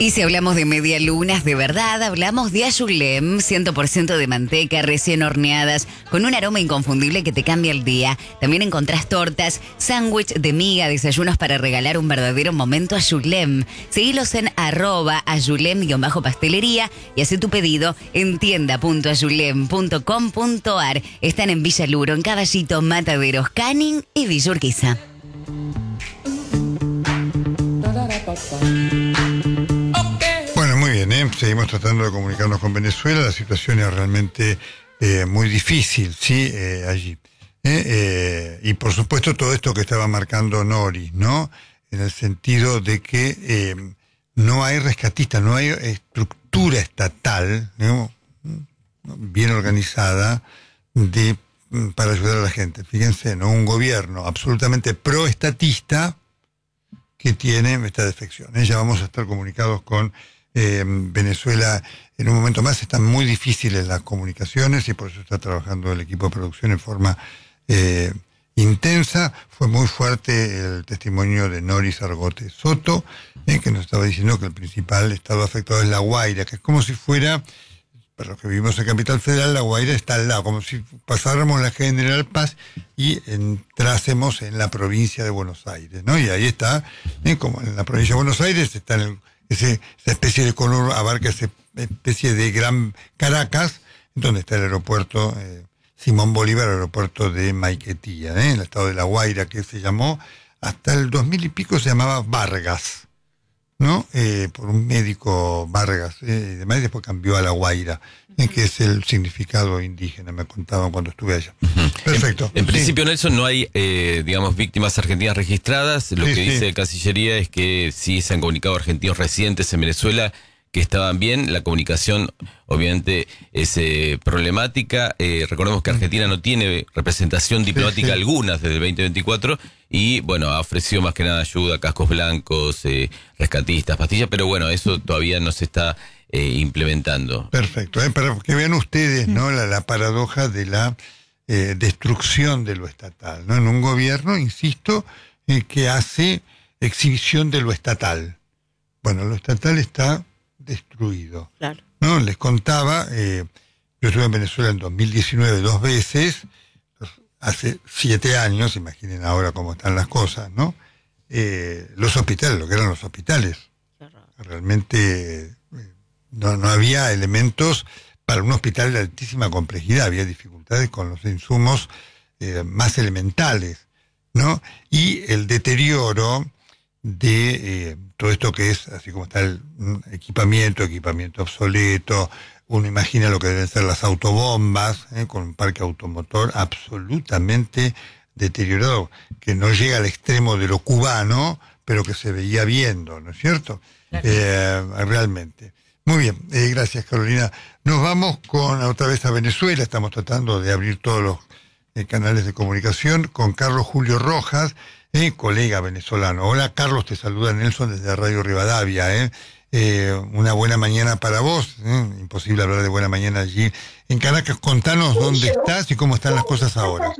Y si hablamos de medialunas de verdad, hablamos de Ayulem, 100% de manteca, recién horneadas, con un aroma inconfundible que te cambia el día. También encontrás tortas, sándwich de miga, desayunos para regalar un verdadero momento Ayulem. Seguilos en @ayulem_pastelería y haz tu pedido en tienda.ayulem.com.ar. Están en Villa Luro, en Caballito, Mataderos, Canning y Villa Urquiza. Bueno, muy bien, seguimos tratando de comunicarnos con Venezuela. La situación es realmente muy difícil, ¿sí? Allí. Y por supuesto todo esto que estaba marcando Nori, ¿no? En el sentido de que no hay rescatistas, no hay estructura estatal, ¿no? Bien organizada para ayudar a la gente. Fíjense, ¿no? Un gobierno absolutamente proestatista que tiene esta defección. Ya vamos a estar comunicados con Venezuela en un momento más. Están muy difíciles las comunicaciones y por eso está trabajando el equipo de producción en forma intensa. Fue muy fuerte el testimonio de Noris Argote Soto, que nos estaba diciendo que el principal estado afectado es La Guaira, que es como si fuera, para los que vivimos en Capital Federal, La Guaira está al lado, como si pasáramos la General Paz y entrásemos en la provincia de Buenos Aires, ¿no? Y ahí está, como en la provincia de Buenos Aires, está esa especie de color, abarca esa especie de gran Caracas, donde está el aeropuerto Simón Bolívar, el aeropuerto de Maiquetía, en el estado de La Guaira, que se llamó, hasta el 2000 y pico se llamaba Vargas, ¿no? Por un médico Vargas, y demás, y después cambió a La Guaira, que es el significado indígena, me contaban cuando estuve allá. Perfecto. En principio, Nelson, no hay, digamos, víctimas argentinas registradas. Lo que dice Cancillería es que sí se han comunicado argentinos residentes en Venezuela que estaban bien. La comunicación, obviamente, es problemática. Recordemos que Argentina no tiene representación diplomática alguna desde el 2024 y, bueno, ha ofrecido más que nada ayuda, cascos blancos, rescatistas, pastillas, pero bueno, eso todavía no se está implementando. Perfecto, para que vean ustedes, ¿no? La paradoja de la destrucción de lo estatal, ¿no? En un gobierno, insisto, que hace exhibición de lo estatal. Bueno, lo estatal está destruido. Claro. ¿No? Les contaba, yo estuve en Venezuela en 2019 2 veces, hace 7 años, imaginen ahora cómo están las cosas, ¿no? Los hospitales, lo que eran los hospitales, realmente no había elementos para un hospital de altísima complejidad, había dificultades con los insumos más elementales, ¿no? Y el deterioro de todo esto que es, así como está el equipamiento obsoleto, uno imagina lo que deben ser las autobombas, con un parque automotor absolutamente deteriorado, que no llega al extremo de lo cubano, pero que se veía viendo, ¿no es cierto? Realmente. Muy bien, gracias Carolina. Nos vamos otra vez a Venezuela, estamos tratando de abrir todos los canales de comunicación con Carlos Julio Rojas, colega venezolano. Hola Carlos, te saluda Nelson desde Radio Rivadavia. Una buena mañana para vos, imposible hablar de buena mañana allí en Caracas. Contanos dónde estás y cómo están las cosas ahora.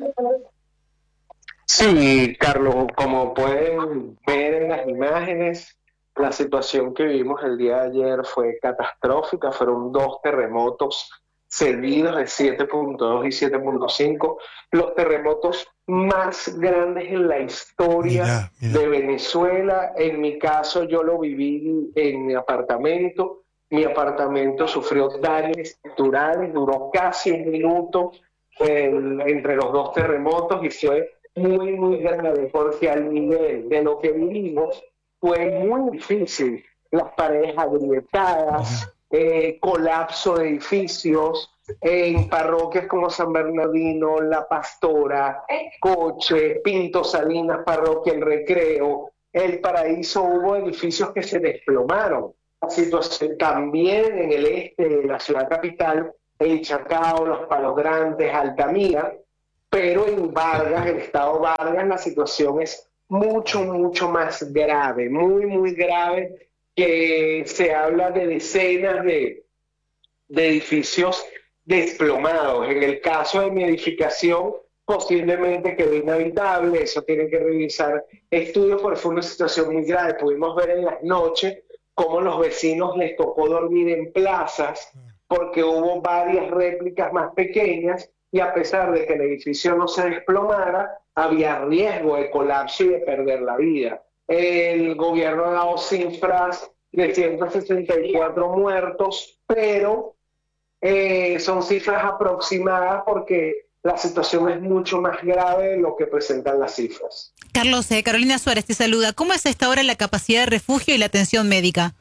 Sí, Carlos, como pueden ver en las imágenes, la situación que vivimos el día de ayer fue catastrófica. Fueron 2 terremotos seguidos de 7.2 y 7.5, los terremotos más grandes en la historia de Venezuela. En mi caso, yo lo viví en mi apartamento. Mi apartamento sufrió daños estructurales, duró casi 1 minuto entre los 2 terremotos y fue muy, muy grave, porque al nivel de lo que vivimos fue muy difícil. Las paredes agrietadas, colapso de edificios en parroquias como San Bernardino, La Pastora, Coche, Pinto Salinas, Parroquia El Recreo, El Paraíso. Hubo edificios que se desplomaron. La situación también en el este de la ciudad capital, en Chacao, Los Palos Grandes, Altamira, pero en Vargas, el estado Vargas, la situación es mucho, mucho más grave, muy, muy grave, que se habla de decenas de edificios desplomados. En el caso de mi edificación, posiblemente quedó inhabitable. Eso tienen que revisar estudios, porque fue una situación muy grave. Pudimos ver en las noches cómo los vecinos les tocó dormir en plazas porque hubo varias réplicas más pequeñas y a pesar de que el edificio no se desplomara, había riesgo de colapso y de perder la vida. El gobierno ha dado cifras de 164 muertos, pero son cifras aproximadas porque la situación es mucho más grave de lo que presentan las cifras. Carlos, Carolina Suárez te saluda. ¿Cómo es hasta ahora la capacidad de refugio y la atención médica?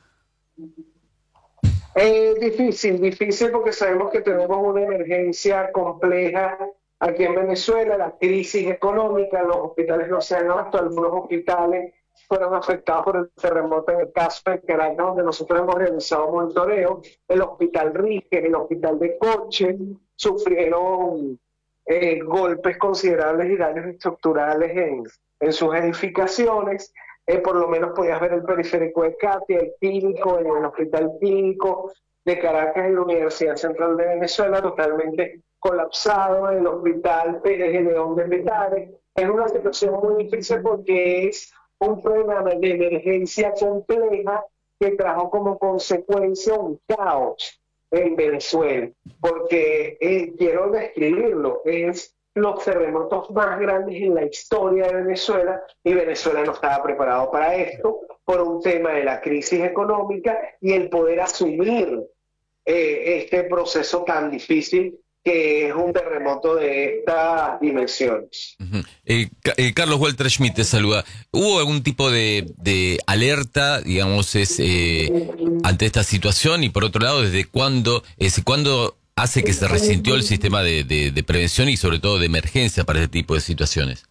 Difícil porque sabemos que tenemos una emergencia compleja aquí en Venezuela, la crisis económica, los hospitales no se han abierto, algunos hospitales fueron afectados por el terremoto en el caso de Caracas, donde nosotros hemos realizado monitoreo, el hospital Ríger, el hospital de Coche, sufrieron golpes considerables y daños estructurales en sus edificaciones. Por lo menos podías ver el periférico de Katia, el clínico, el hospital clínico de Caracas y la Universidad Central de Venezuela totalmente colapsado, el hospital Pérez de León de Petare. Es una situación muy difícil porque es un problema de emergencia compleja que trajo como consecuencia un caos en Venezuela, porque quiero describirlo, es los terremotos más grandes en la historia de Venezuela y Venezuela no estaba preparado para esto por un tema de la crisis económica y el poder asumir este proceso tan difícil que es un terremoto de estas dimensiones. Carlos Walter Schmidt te saluda. ¿Hubo algún tipo de alerta, digamos, ante esta situación? Y por otro lado, ¿desde cuándo hace que se resintió el sistema de prevención y sobre todo de emergencia para este tipo de situaciones?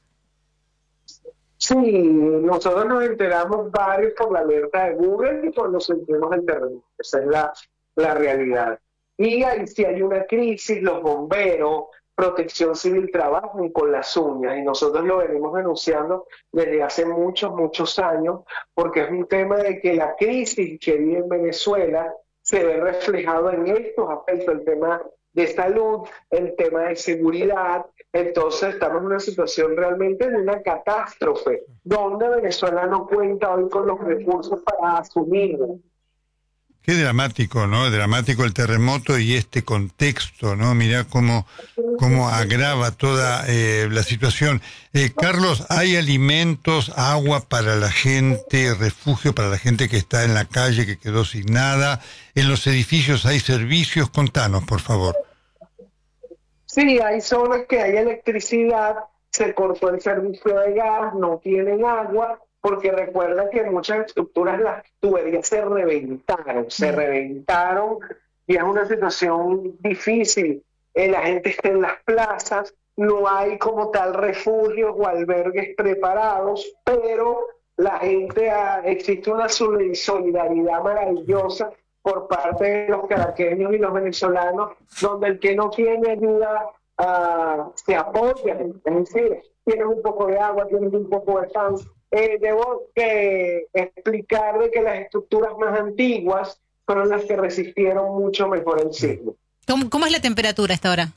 Sí, nosotros nos enteramos varios por la alerta de Google y por los sentimos del terremoto. Esa es la realidad. Y ahí si hay una crisis, los bomberos, Protección Civil trabajan con las uñas y nosotros lo venimos denunciando desde hace muchos años porque es un tema de que la crisis que vive en Venezuela se ve reflejado en estos aspectos, el tema de salud, el tema de seguridad. Entonces estamos en una situación realmente de una catástrofe donde Venezuela no cuenta hoy con los recursos para asumirlo. Qué dramático, ¿no? Dramático el terremoto y este contexto, ¿no? Mirá cómo agrava toda la situación. Carlos, ¿hay alimentos, agua para la gente, refugio para la gente que está en la calle, que quedó sin nada? ¿En los edificios hay servicios? Contanos, por favor. Sí, hay zonas que hay electricidad, se cortó el servicio de gas, no tienen agua, porque recuerda que en muchas estructuras las tuberías se reventaron y es una situación difícil. La gente está en las plazas, no hay como tal refugios o albergues preparados, pero la gente, existe una solidaridad maravillosa por parte de los caraqueños y los venezolanos, donde el que no tiene ayuda se apoya, es decir, tienes un poco de agua, tienes un poco de pan. Debo explicar de que las estructuras más antiguas fueron las que resistieron mucho mejor el sismo. ¿Cómo es la temperatura hasta ahora?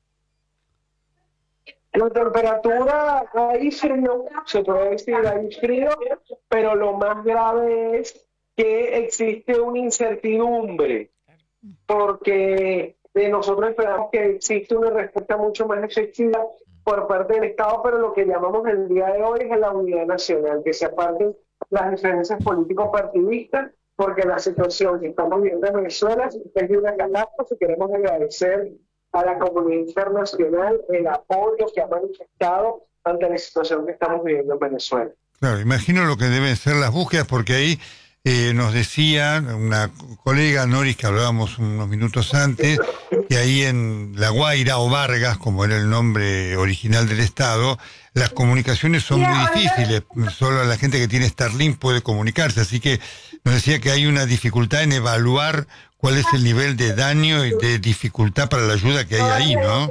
La temperatura, hay frío, se puede decir, hay frío, pero lo más grave es que existe una incertidumbre, porque nosotros esperamos que existe una respuesta mucho más efectiva por parte del Estado, pero lo que llamamos el día de hoy es la unidad nacional, que se aparten las diferencias político-partidistas, porque la situación que estamos viendo en Venezuela es de una catástrofe. Queremos agradecer a la comunidad internacional el apoyo que ha manifestado ante la situación que estamos viviendo en Venezuela. Claro, imagino lo que deben ser las búsquedas, porque ahí nos decía una colega, Noris, que hablábamos unos minutos antes, que ahí en La Guaira o Vargas, como era el nombre original del estado, las comunicaciones son muy difíciles. Solo la gente que tiene Starlink puede comunicarse, así que nos decía que hay una dificultad en evaluar cuál es el nivel de daño y de dificultad para la ayuda que hay ahí, ¿no?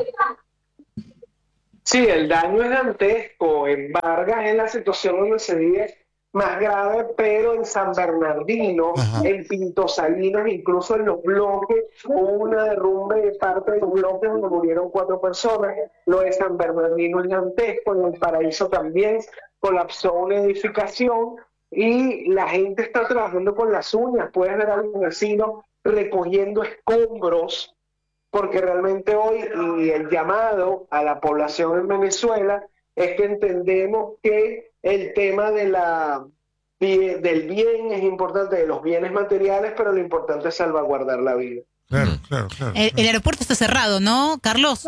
Sí, el daño es dantesco. En Vargas es la situación donde se vive más grave, pero en San Bernardino, en Pinto Salinas, incluso en los bloques, hubo una derrumbe de parte de los bloques donde murieron 4 personas. Lo de San Bernardino es dantesco, en El Paraíso también colapsó una edificación y la gente está trabajando con las uñas. Puedes ver a los vecinos recogiendo escombros, porque realmente hoy, y el llamado a la población en Venezuela es que entendemos que el tema del bien es importante, de los bienes materiales, pero lo importante es salvaguardar la vida. Claro. El aeropuerto está cerrado, ¿no, Carlos?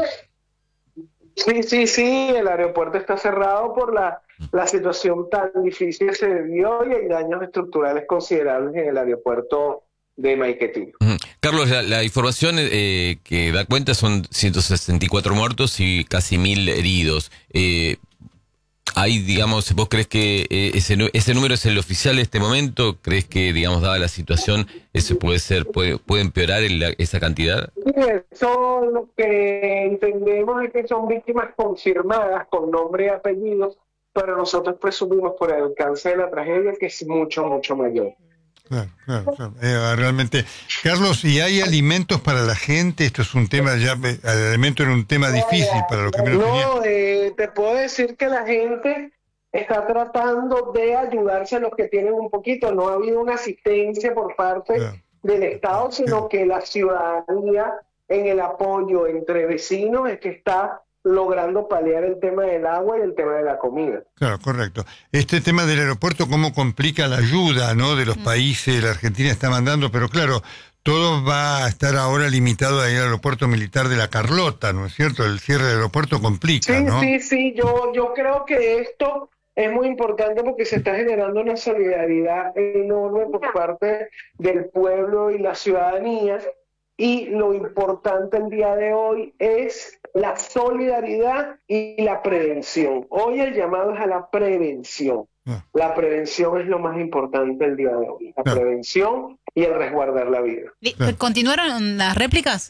Sí, el aeropuerto está cerrado por la situación tan difícil que se vivió y hay daños estructurales considerables en el aeropuerto de Maiquetía. Carlos, la información que da cuenta son 164 muertos y casi 1.000 heridos. Hay, digamos, ¿vos crees que ese número es el oficial en este momento? ¿Crees que, digamos, dada la situación, eso puede empeorar esa cantidad? Sí, eso lo que entendemos es que son víctimas confirmadas con nombre y apellidos, pero nosotros presumimos por el alcance de la tragedia que es mucho, mucho mayor. Claro. Realmente, Carlos, ¿y hay alimentos para la gente? Esto es un tema, el alimento era un tema difícil para los que menos tenían. Te puedo decir que la gente está tratando de ayudarse a los que tienen un poquito. No ha habido una asistencia por parte del Estado, sino que la ciudadanía, en el apoyo entre vecinos, es que está logrando paliar el tema del agua y el tema de la comida. Claro, correcto. Este tema del aeropuerto, cómo complica la ayuda, ¿no?, de los países, la Argentina está mandando, pero claro, todo va a estar ahora limitado ahí al aeropuerto militar de La Carlota, ¿no es cierto? El cierre del aeropuerto complica, ¿no? Sí, yo creo que esto es muy importante porque se está generando una solidaridad enorme por parte del pueblo y la ciudadanía, y lo importante el día de hoy es la solidaridad y la prevención. Hoy el llamado es a la prevención. La prevención es lo más importante el día de hoy. La prevención y el resguardar la vida. ¿Continuaron las réplicas?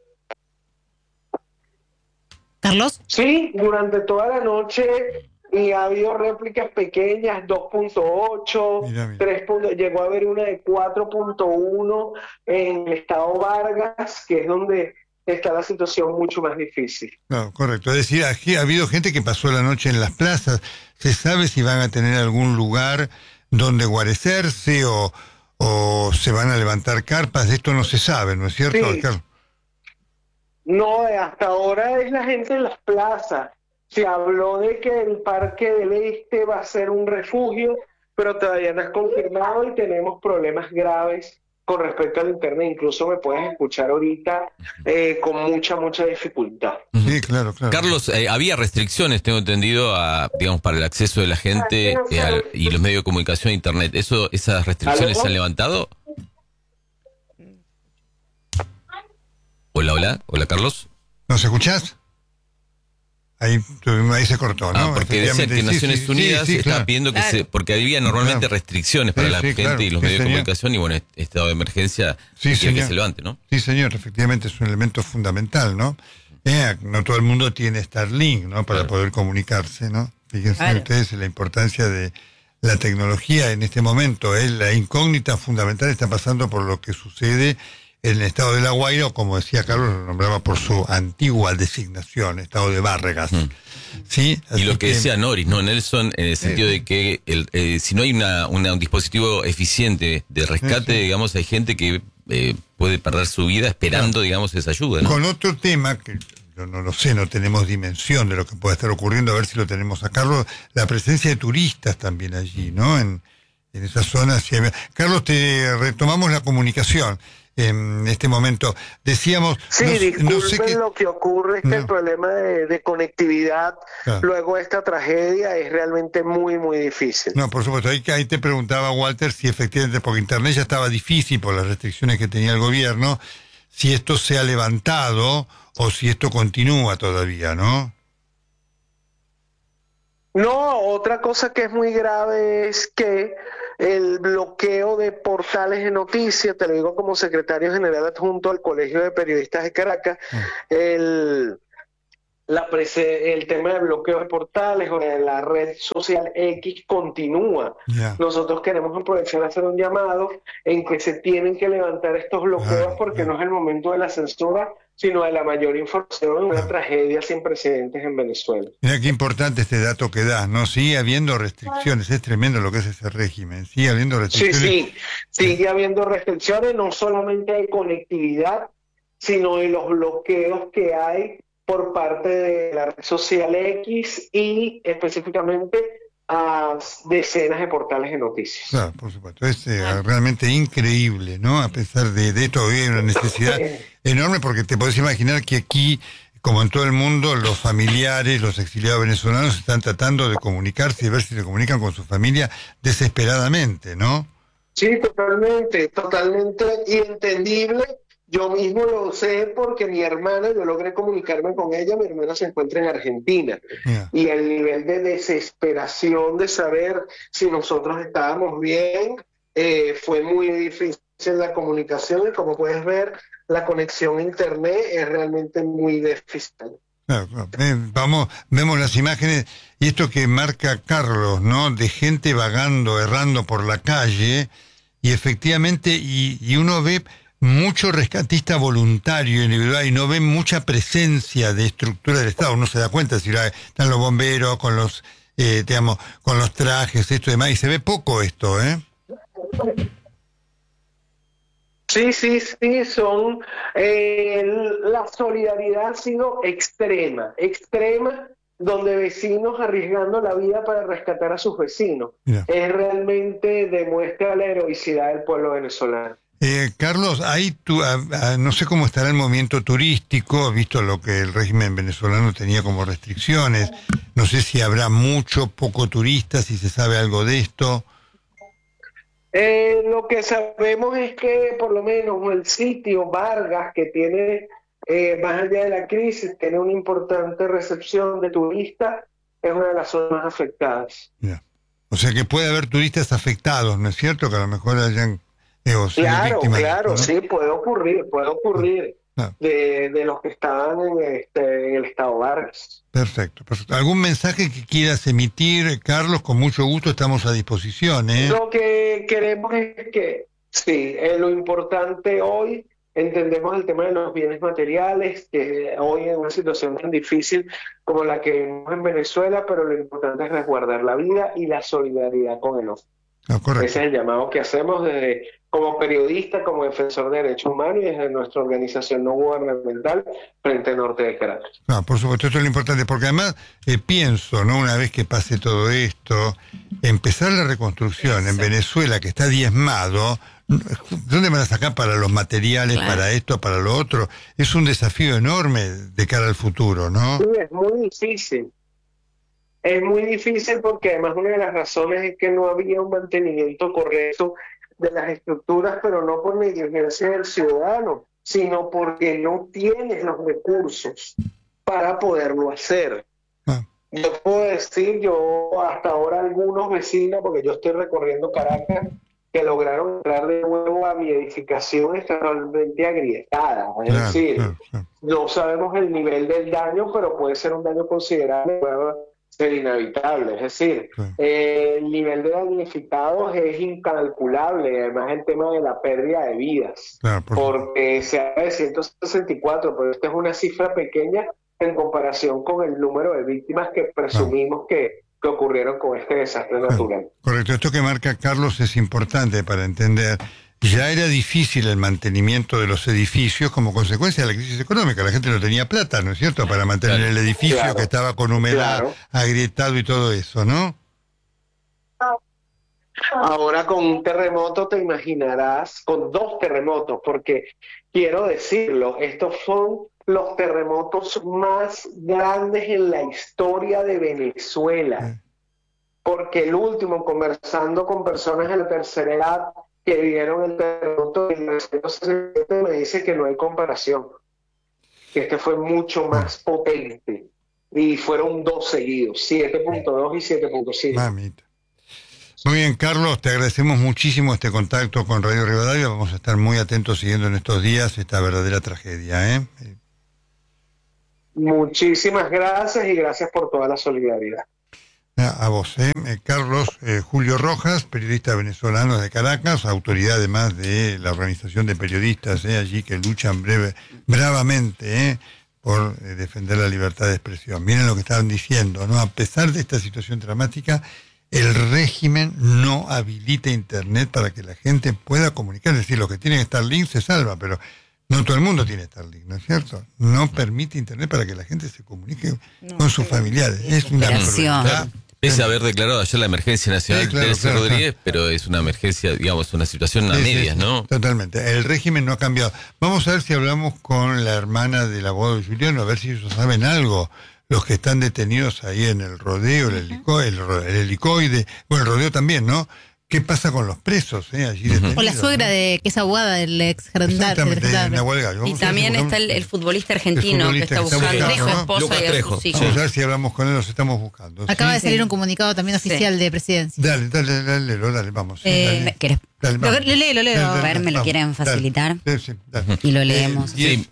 ¿Carlos? Sí, durante toda la noche, y ha habido réplicas pequeñas, 2.8, 3. Llegó a haber una de 4.1 en el estado Vargas, que es donde está la situación mucho más difícil. No, correcto. Es decir, aquí ha habido gente que pasó la noche en las plazas. ¿Se sabe si van a tener algún lugar donde guarecerse o se van a levantar carpas? Esto no se sabe, ¿no es cierto, Sí. Carlos? No, hasta ahora es la gente en las plazas. Se habló de que el Parque del Este va a ser un refugio, pero todavía no es confirmado y tenemos problemas graves con respecto al internet. Incluso me puedes escuchar ahorita con mucha dificultad. Sí, claro. Carlos, había restricciones, tengo entendido, digamos, para el acceso de la gente y los medios de comunicación a internet. ¿Esas restricciones se han levantado? Hola, Carlos. ¿Nos escuchás? Ahí se cortó, ¿no? Porque decía que Naciones Unidas está pidiendo que porque había normalmente restricciones para la gente y los medios de comunicación, y bueno, estado de emergencia quiere que se levante, ¿no? Sí, señor, efectivamente es un elemento fundamental, ¿no? No todo el mundo tiene Starlink, ¿no?, para poder comunicarse, ¿no? Fíjense ustedes la importancia de la tecnología en este momento. La incógnita fundamental está pasando por lo que sucede en el estado de La Guaira, o como decía Carlos, lo nombraba por su antigua designación, estado de Vargas. ¿Sí? Y lo que decía Norris, ¿no, Nelson? En el sentido de que si no hay un dispositivo eficiente de rescate, digamos, hay gente que puede perder su vida esperando, digamos, esa ayuda, ¿no? Con otro tema que yo no lo sé, no tenemos dimensión de lo que puede estar ocurriendo, a ver si lo tenemos a Carlos, la presencia de turistas también allí, ¿no? En esas zonas. Carlos, te retomamos la comunicación. En este momento decíamos... Sí, disculpen, lo que ocurre es que el problema de conectividad luego de esta tragedia es realmente muy difícil. No, por supuesto, ahí te preguntaba, Walter, si efectivamente, porque internet ya estaba difícil por las restricciones que tenía el gobierno, si esto se ha levantado o si esto continúa todavía, ¿no? No, otra cosa que es muy grave es que el bloqueo de portales de noticias, te lo digo como secretario general adjunto al Colegio de Periodistas de Caracas, el tema de bloqueo de portales o de la red social X continúa. Nosotros queremos aprovechar a hacer un llamado en que se tienen que levantar estos bloqueos porque no es el momento de la censura, sino de la mayor información, una tragedia sin precedentes en Venezuela. Mira qué importante este dato que das, ¿no? Sigue habiendo restricciones, es tremendo lo que es ese régimen, sigue habiendo restricciones. Sí, sigue habiendo restricciones, no solamente de conectividad, sino de los bloqueos que hay por parte de la red social X y específicamente a decenas de portales de noticias. Claro, por supuesto, es realmente increíble, ¿no? A pesar de esto, hay una necesidad enorme, porque te podés imaginar que aquí, como en todo el mundo, los familiares, los exiliados venezolanos están tratando de comunicarse y ver si se comunican con su familia desesperadamente, ¿no? Sí, totalmente y entendible. Yo mismo lo sé porque mi hermana, yo logré comunicarme con ella, mi hermana se encuentra en Argentina. Y el nivel de desesperación de saber si nosotros estábamos bien, fue muy difícil la comunicación y como puedes ver, la conexión a internet es realmente muy deficiente. Claro. Vemos las imágenes y esto que marca Carlos, ¿no? De gente vagando, errando por la calle y efectivamente, y uno ve mucho rescatista voluntario individual y no ve mucha presencia de estructura del Estado. Uno se da cuenta si están los bomberos con los con los trajes, esto y demás, y se ve poco esto, ¿eh? Sí, son la solidaridad ha sido extrema, donde vecinos arriesgando la vida para rescatar a sus vecinos. Es realmente demuestra la heroicidad del pueblo venezolano. Carlos, no sé cómo estará el movimiento turístico, visto lo que el régimen venezolano tenía como restricciones. No sé si habrá mucho, poco turista, si se sabe algo de esto. Lo que sabemos es que por lo menos el sitio Vargas, que tiene, más allá de la crisis, tiene una importante recepción de turistas, es una de las zonas más afectadas. O sea que puede haber turistas afectados, ¿no es cierto? Que a lo mejor hayan... Claro, ¿no? Sí, puede ocurrir de los que estaban en el estado Vargas. Perfecto. ¿Algún mensaje que quieras emitir, Carlos? Con mucho gusto estamos a disposición, ¿eh? Lo que queremos es que, lo importante hoy, entendemos el tema de los bienes materiales, que hoy en una situación tan difícil como la que vivimos en Venezuela, pero lo importante es resguardar la vida y la solidaridad con el otro. Ese es el llamado que hacemos como periodista, como defensor de derechos humanos y desde nuestra organización no gubernamental Frente Norte de Caracas. Por supuesto, esto es lo importante, porque además pienso, ¿no? Una vez que pase todo esto, empezar la reconstrucción en Venezuela, que está diezmado, ¿dónde van a sacar para los materiales, para esto, para lo otro? Es un desafío enorme de cara al futuro, ¿no? Sí, es muy difícil. Es muy difícil porque además una de las razones es que no había un mantenimiento correcto de las estructuras, pero no por negligencia del ciudadano, sino porque no tienes los recursos para poderlo hacer. Yo puedo decir, hasta ahora algunos vecinos, porque yo estoy recorriendo Caracas, que lograron entrar de nuevo a mi edificación está totalmente agrietada. Es decir, no sabemos el nivel del daño, pero puede ser un daño considerable, puede ser inhabitable. Es decir, el nivel de damnificados es incalculable, además el tema de la pérdida de vidas, porque se habla de 164, pero esta es una cifra pequeña en comparación con el número de víctimas que presumimos que ocurrieron con este desastre natural. Correcto, esto que marca Carlos es importante para entender. Ya era difícil el mantenimiento de los edificios como consecuencia de la crisis económica. La gente no tenía plata, ¿no es cierto?, para mantener el edificio que estaba con humedad, agrietado y todo eso, ¿no? Ahora con un terremoto te imaginarás, con 2 terremotos, porque quiero decirlo, estos son los terremotos más grandes en la historia de Venezuela. Porque el último, conversando con personas de la tercera edad que vivieron el terremoto de 1967, me dice que no hay comparación, que este fue mucho más potente, y fueron 2 seguidos, 7.2 y 7.5. Mamita. Muy bien, Carlos, te agradecemos muchísimo este contacto con Radio Rivadavia. Vamos a estar muy atentos siguiendo en estos días esta verdadera tragedia, ¿eh? Muchísimas gracias y gracias por toda la solidaridad. A vos, Carlos Julio Rojas, periodista venezolano de Caracas, autoridad además de la organización de periodistas allí que luchan bravamente por defender la libertad de expresión. Miren lo que estaban diciendo, ¿no? A pesar de esta situación dramática, el régimen no habilita Internet para que la gente pueda comunicar. Es decir, los que tienen Starlink se salva, pero no todo el mundo tiene Starlink, ¿no es cierto? No permite Internet para que la gente se comunique con sus familiares. Es una crueldad. Pese a haber declarado ayer la emergencia nacional, Sí, claro, Delcy claro, Rodríguez, pero es una emergencia, digamos, una situación a medias, Sí, ¿no? Totalmente. El régimen no ha cambiado. Vamos a ver si hablamos con la hermana del abogado de Juliano, a ver si ellos saben algo. Los que están detenidos ahí en el rodeo, el helicoide, bueno, el rodeo también, ¿no? ¿Qué pasa con los presos allí detenidos? O la suegra ¿no? que es abogada del ex Exactamente, de Nahuel Gallo. Y Vamos a ver también si está el futbolista argentino que está buscando a su ¿no? esposa Lucas y a Trejo. sus hijos. Vamos a ver si hablamos con él, los estamos buscando. Acaba de ¿sí? salir un comunicado también oficial de presidencia. Dale, vamos. Sí, dale. ¿Querés? Dale, vamos. Léelo. A ver, ¿me lo vamos, quieren dale. facilitar? Sí, dale. Y lo leemos.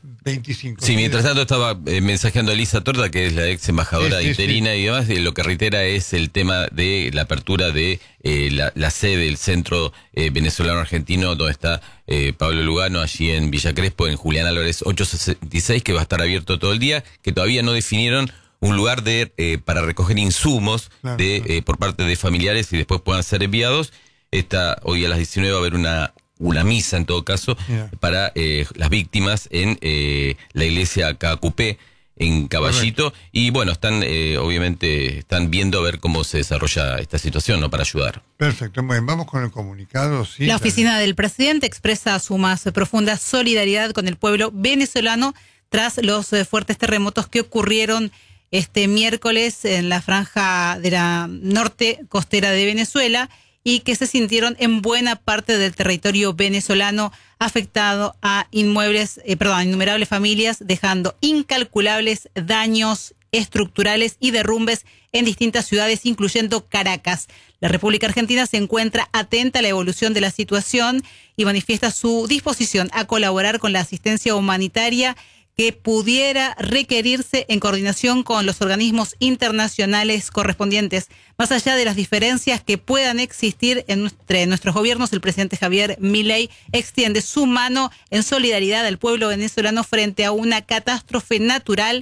25. Sí, mientras tanto estaba mensajeando a Elisa Torda, que es la ex embajadora Sí, interina y demás, y lo que reitera es el tema de la apertura de la sede del Centro Venezolano Argentino, donde está Pablo Lugano, allí en Villa Crespo, en Julián Álvarez 866, que va a estar abierto todo el día, que todavía no definieron un lugar para recoger insumos Claro, por parte de familiares y después puedan ser enviados. Hoy a las 19 va a haber una misa, en todo caso, Mira. para las víctimas en la iglesia KQP en Caballito. Y bueno, obviamente están viendo a ver cómo se desarrolla esta situación, ¿no? Para ayudar. Perfecto, muy bien, vamos con el comunicado. Sí, La oficina del presidente expresa su más profunda solidaridad con el pueblo venezolano tras los fuertes terremotos que ocurrieron este miércoles en la franja de la norte costera de Venezuela y que se sintieron en buena parte del territorio venezolano, afectado a innumerables familias, dejando incalculables daños estructurales y derrumbes en distintas ciudades, incluyendo Caracas. La República Argentina se encuentra atenta a la evolución de la situación y manifiesta su disposición a colaborar con la asistencia humanitaria que pudiera requerirse en coordinación con los organismos internacionales correspondientes. Más allá de las diferencias que puedan existir entre nuestros gobiernos, el presidente Javier Milei extiende su mano en solidaridad al pueblo venezolano frente a una catástrofe natural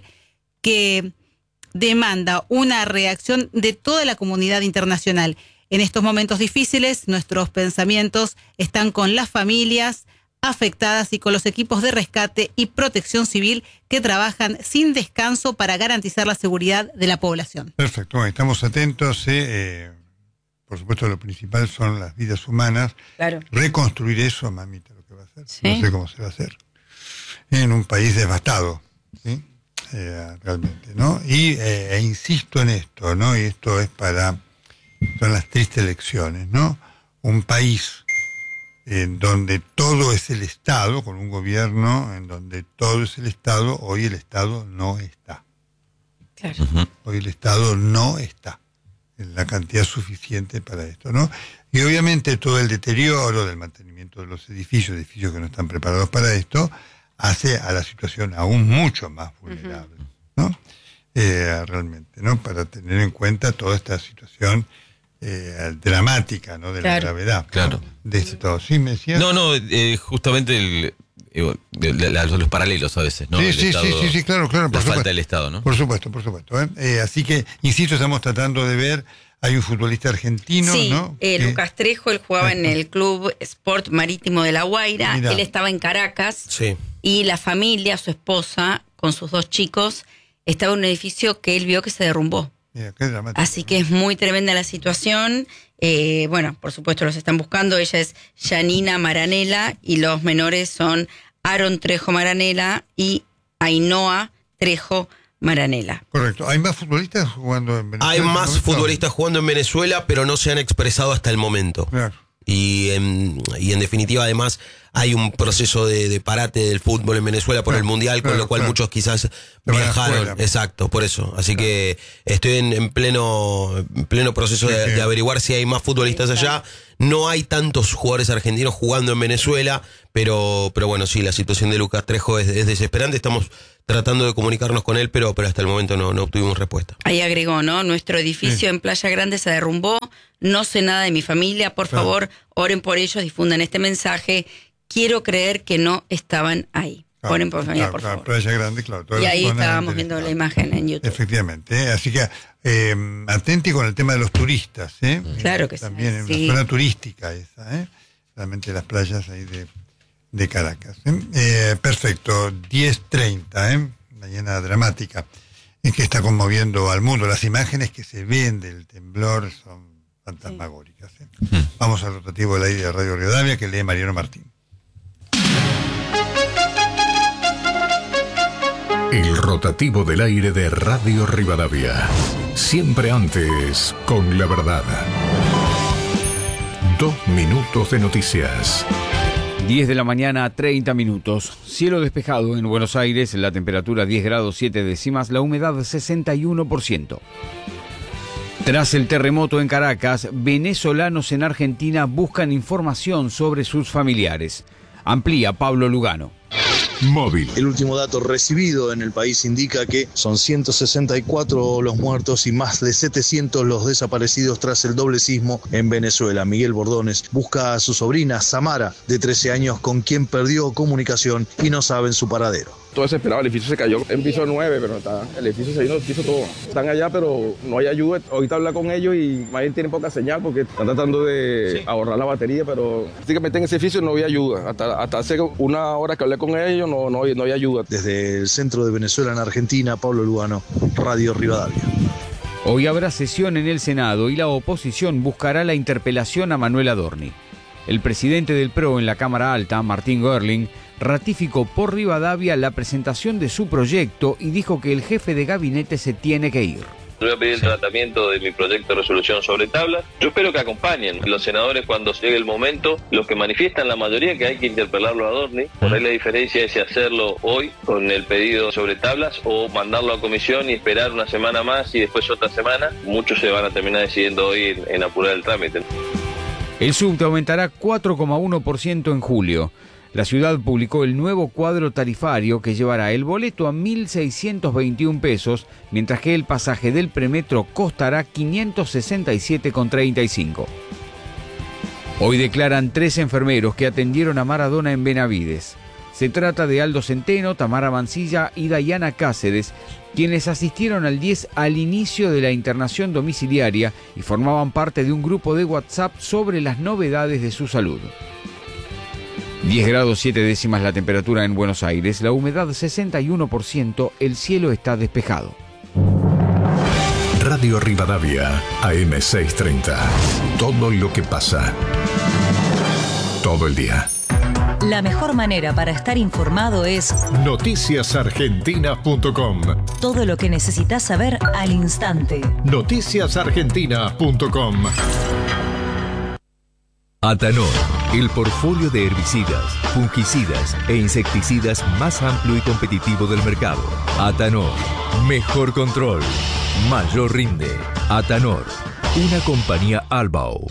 que demanda una reacción de toda la comunidad internacional. En estos momentos difíciles, nuestros pensamientos están con las familias afectadas y con los equipos de rescate y protección civil que trabajan sin descanso para garantizar la seguridad de la población. Perfecto, bueno, estamos atentos. Por supuesto, lo principal son las vidas humanas. Claro. Reconstruir eso, mamita, lo que va a hacer. Sí. No sé cómo se va a hacer. En un país devastado, ¿sí? Realmente, ¿no? Y insisto en esto, ¿no? Y esto es son las tristes lecciones, ¿no? Un país en donde todo es el Estado, con un gobierno en donde todo es el Estado, hoy el Estado no está. Claro. Hoy el Estado no está en la cantidad suficiente para esto, ¿no? Y obviamente todo el deterioro del mantenimiento de los edificios que no están preparados para esto, hace a la situación aún mucho más vulnerable, ¿no? Realmente, ¿no? Para tener en cuenta toda esta situación dramática, ¿no? De la gravedad. Claro. ¿no? De esto. ¿Sí me decías? No, justamente los paralelos a veces, ¿no? Sí, El sí, Estado, sí, claro. La por falta supuesto. del Estado, ¿no? Por supuesto. Así que, insisto, estamos tratando de ver, hay un futbolista argentino, Sí, ¿no? Lucas Trejo, él jugaba en el Club Sport Marítimo de La Guaira, Mirá. él estaba en Caracas Sí. y la familia, su esposa, con sus 2 chicos, estaba en un edificio que él vio que se derrumbó. Mira, qué dramático. Así que es muy tremenda la situación. Bueno, por supuesto los están buscando. Ella es Yanina Maranela y los menores son Aaron Trejo Maranela y Ainhoa Trejo Maranela. Correcto. ¿Hay más futbolistas jugando en Venezuela? Hay en este más momento? futbolistas jugando en Venezuela, pero no se han expresado hasta el momento. Claro. Y en definitiva, además, hay un proceso de parate del fútbol en Venezuela por Claro, el Mundial, con lo cual claro. muchos quizás Se van viajaron. afuera. Exacto, por eso. Así que estoy en pleno proceso Sí, de averiguar si hay más futbolistas allá. No hay tantos jugadores argentinos jugando en Venezuela, pero bueno, sí, la situación de Lucas Trejo es desesperante. Estamos tratando de comunicarnos con él, pero hasta el momento no obtuvimos respuesta. Ahí agregó, ¿no? Nuestro edificio en Playa Grande se derrumbó, no sé nada de mi familia, por favor, oren por ellos, difundan este mensaje. Quiero creer que no estaban ahí. Oren por mi familia, por favor. Playa Grande, claro. Y ahí estábamos viendo la imagen en YouTube. Efectivamente, así que atenti con el tema de los turistas. Claro que también es sí. una zona turística esa, realmente las playas ahí de Caracas. Perfecto, 10:30, mañana dramática, en que está conmoviendo al mundo. Las imágenes que se ven del temblor son fantasmagóricas. Vamos al rotativo del aire de Radio Rivadavia, que lee Mariano Martín. El rotativo del aire de Radio Rivadavia. Siempre antes, con la verdad. 2 minutos de noticias. 10 de la mañana, 30 minutos. Cielo despejado en Buenos Aires, la temperatura 10 grados 7 décimas, la humedad 61%. Tras el terremoto en Caracas, venezolanos en Argentina buscan información sobre sus familiares. Amplía Pablo Lugano. Móvil. El último dato recibido en el país indica que son 164 los muertos y más de 700 los desaparecidos tras el doble sismo en Venezuela. Miguel Bordones busca a su sobrina Samara, de 13 años, con quien perdió comunicación y no saben su paradero. Todo desesperado, el edificio se cayó en piso 9, pero el edificio se vino, el piso todo. Están allá, pero no hay ayuda. Ahorita habla con ellos y más bien tienen poca señal porque están tratando de ahorrar la batería, pero prácticamente en ese edificio no había ayuda. Hasta hace una hora que hablé con ellos no había ayuda. Desde el centro de Venezuela en Argentina, Pablo Lugano, Radio Rivadavia. Hoy habrá sesión en el Senado y la oposición buscará la interpelación a Manuel Adorni. El presidente del PRO en la Cámara Alta, Martín Görling, ratificó por Rivadavia la presentación de su proyecto y dijo que el jefe de gabinete se tiene que ir. Voy a pedir el tratamiento de mi proyecto de resolución sobre tablas. Yo espero que acompañen los senadores cuando llegue el momento, los que manifiestan la mayoría que hay que interpelarlo a Adorni. Por ahí la diferencia es si hacerlo hoy con el pedido sobre tablas o mandarlo a comisión y esperar una semana más y después otra semana. Muchos se van a terminar decidiendo hoy en apurar el trámite. El subte aumentará 4,1% en julio. La ciudad publicó el nuevo cuadro tarifario que llevará el boleto a 1.621 pesos, mientras que el pasaje del premetro costará 567,35. Hoy declaran 3 enfermeros que atendieron a Maradona en Benavides. Se trata de Aldo Centeno, Tamara Mancilla y Dayana Cáceres, quienes asistieron al 10 al inicio de la internación domiciliaria y formaban parte de un grupo de WhatsApp sobre las novedades de su salud. 10 grados 7 décimas la temperatura en Buenos Aires, la humedad 61%, el cielo está despejado. Radio Rivadavia, AM630. Todo lo que pasa. Todo el día. La mejor manera para estar informado es noticiasargentina.com. Todo lo que necesitas saber al instante. Noticiasargentina.com. Atanor, el portfolio de herbicidas, fungicidas e insecticidas más amplio y competitivo del mercado. Atanor, mejor control, mayor rinde. Atanor, una compañía Albao.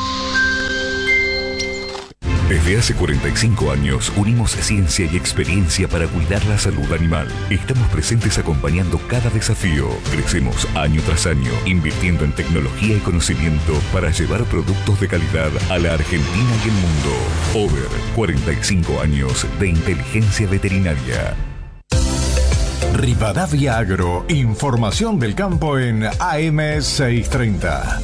Desde hace 45 años unimos ciencia y experiencia para cuidar la salud animal. Estamos presentes acompañando cada desafío. Crecemos año tras año, invirtiendo en tecnología y conocimiento para llevar productos de calidad a la Argentina y el mundo. Over 45 años de inteligencia veterinaria. Rivadavia Agro, información del campo en AM630.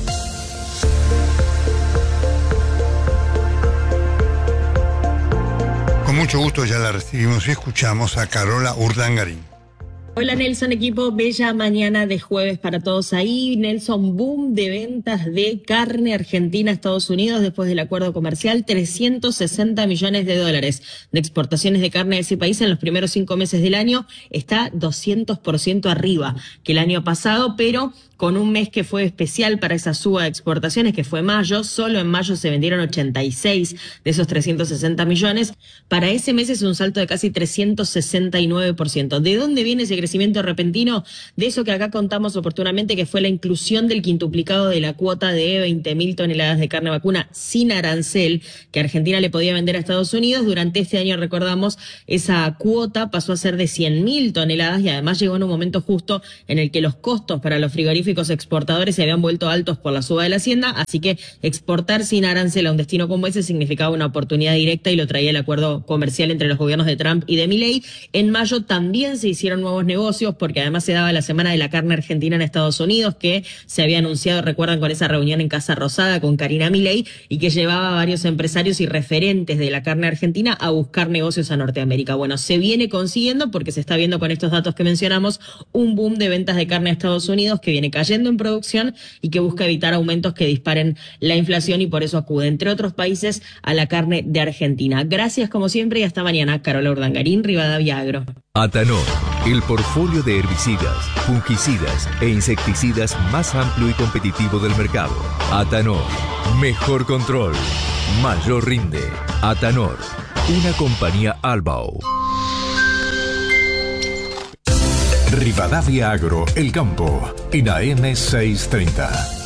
Con mucho gusto ya la recibimos y escuchamos a Carola Urdangarín. Hola Nelson, equipo, bella mañana de jueves para todos ahí. Nelson, boom de ventas de carne argentina a Estados Unidos después del acuerdo comercial, $360 millones de exportaciones de carne de ese país en los primeros 5 meses del año. Está 200% arriba que el año pasado, pero con un mes que fue especial para esa suba de exportaciones, que fue mayo. Solo en mayo se vendieron 86 de esos 360 millones. Para ese mes es un salto de casi 369%. ¿De dónde viene ese crecimiento? crecimiento repentino de eso que acá contamos oportunamente, que fue la inclusión del quintuplicado de la cuota de 20.000 toneladas de carne vacuna sin arancel que Argentina le podía vender a Estados Unidos. Durante este año, recordamos, esa cuota pasó a ser de 100.000 toneladas y además llegó en un momento justo en el que los costos para los frigoríficos exportadores se habían vuelto altos por la suba de la hacienda, así que exportar sin arancel a un destino como ese significaba una oportunidad directa y lo traía el acuerdo comercial entre los gobiernos de Trump y de Milei. En mayo también se hicieron nuevos negocios porque además se daba la Semana de la Carne Argentina en Estados Unidos, que se había anunciado, recuerdan, con esa reunión en Casa Rosada con Karina Milei y que llevaba a varios empresarios y referentes de la carne argentina a buscar negocios a Norteamérica. Bueno, se viene consiguiendo porque se está viendo con estos datos que mencionamos un boom de ventas de carne a Estados Unidos que viene cayendo en producción y que busca evitar aumentos que disparen la inflación y por eso acude, entre otros países, a la carne de Argentina. Gracias como siempre y hasta mañana. Carola Urdangarín, Rivadavia Agro. Atanor, el portfolio de herbicidas, fungicidas e insecticidas más amplio y competitivo del mercado. Atanor, mejor control, mayor rinde. Atanor, una compañía Albao. Rivadavia Agro, El Campo, en AM 630.